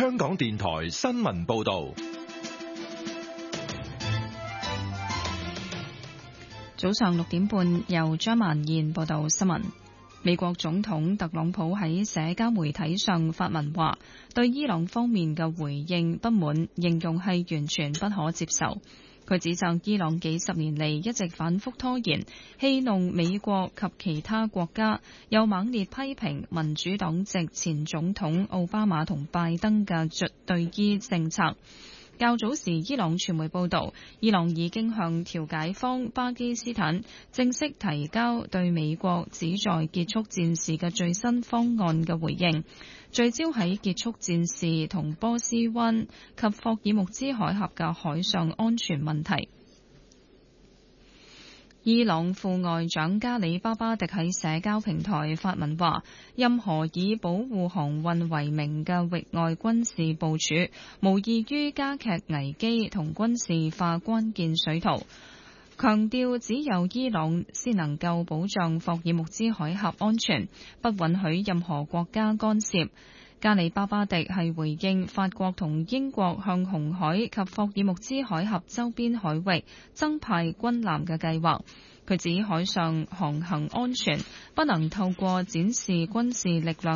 香港電台新聞報道。 早上6點半，由張曼燕報道新聞。美國總統特朗普喺社交媒體上發文話，對伊朗方面嘅回應不滿，形容係完全不可接受。佢指責伊朗幾十年嚟一直反覆拖延，戲弄美國及其他國家，又猛烈批評民主黨籍前總統奧巴馬同拜登嘅對伊政策。較早時，伊朗傳媒報道，伊朗已經向調解方巴基斯坦正式提交對美國旨在結束戰事嘅最新方案嘅回應，聚焦喺結束戰事同波斯灣及霍爾木茲海峽嘅海上安全問題。伊朗副外長加里巴巴迪喺社交平台發文話，任何以保護航運為名嘅域外軍事部署，無異於加劇危機同軍事化關鍵水圖，強調只有伊朗先能夠保障霍爾木茲海峽安全，不允許任何國家干涉。加里巴巴迪係回應法國同英國向紅海及霍爾木茲海峽周邊海域增派軍艦嘅計劃。佢指海上航行安全不能透過展示軍事力量